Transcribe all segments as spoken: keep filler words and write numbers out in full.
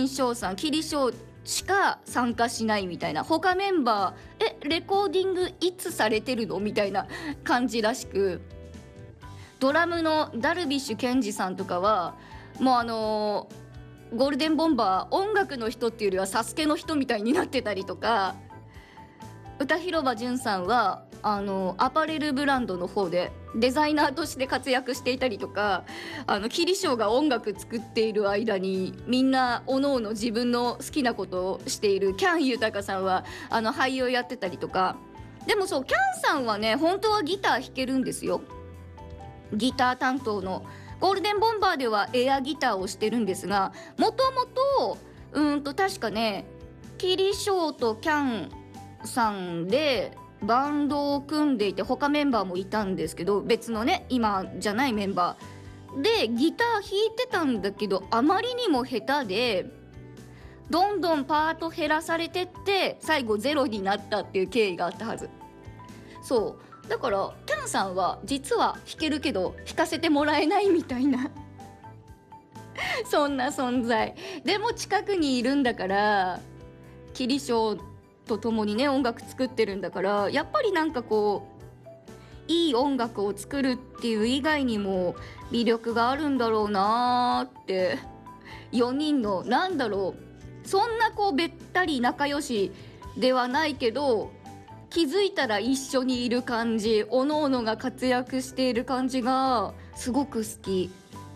翔さん、桐翔しか参加しないみたいな、他メンバーえレコーディングいつされてるのみたいな感じらしく、ドラムのダルビッシュ健二さんとかはもうあのー、ゴールデンボンバー音楽の人っていうよりはサスケの人みたいになってたりとか、歌広場淳さんはあのアパレルブランドの方でデザイナーとして活躍していたりとか、あの桐翔が音楽作っている間にみんなおのおの自分の好きなことをしている。キャン豊さんはあの俳優やってたりとか。でもそう、キャンさんはね本当はギター弾けるんですよ。ギター担当のゴールデンボンバーではエアギターをしてるんですが、もともとうーんと確かね桐翔とキャンさんでバンドを組んでいて、他メンバーもいたんですけど、別のね今じゃないメンバーでギター弾いてたんだけど、あまりにも下手でどんどんパート減らされてって最後ゼロになったっていう経緯があったはず。そうだからキャンさんは実は弾けるけど弾かせてもらえないみたいなそんな存在でも近くにいるんだから、桐翔と共にね音楽作ってるんだから、やっぱりなんかこういい音楽を作るっていう以外にも魅力があるんだろうなーって。よにんのなんだろう、そんなこうべったり仲良しではないけど気づいたら一緒にいる感じ、おのおのが活躍している感じがすごく好き。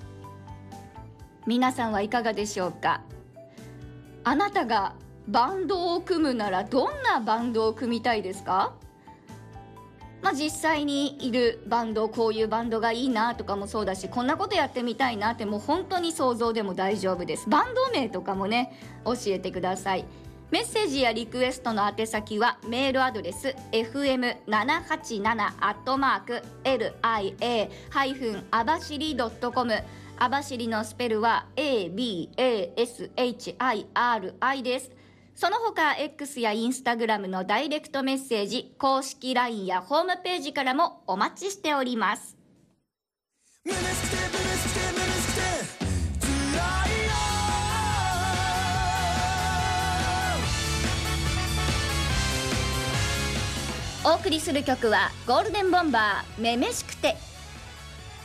皆さんはいかがでしょうか。あなたがバンドを組むならどんなバンドを組みたいですか？まあ実際にいるバンド、こういうバンドがいいなとかもそうだし、こんなことやってみたいなってもう本当に想像でも大丈夫です。バンド名とかもね教えてください。メッセージやリクエストの宛先はメールアドレス エフエムななはちなな アットマーク エルアイエー あばしり ドットコム、 あばしりのスペルは エービーエーエスエイチアイアールアイ です。その他 X や Instagram のダイレクトメッセージ、公式 ライン やホームページからもお待ちしております。胸すくて胸すくて胸すくてつらいよ。お送りする曲はゴールデンボンバーめめしくて。